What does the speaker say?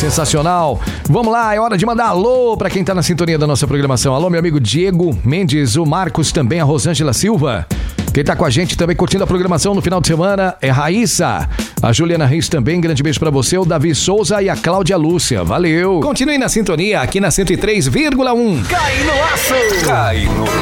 Sensacional. Vamos lá, é hora de mandar alô pra quem tá na sintonia da nossa programação. Alô, meu amigo Diego Mendes, o Marcos também, a Rosângela Silva. Quem tá com a gente também curtindo a programação no final de semana é Raíssa. A Juliana Reis também, grande beijo pra você, o Davi Souza e a Cláudia Lúcia. Valeu. Continue na sintonia aqui na 103,1. Cai no laço! Cai no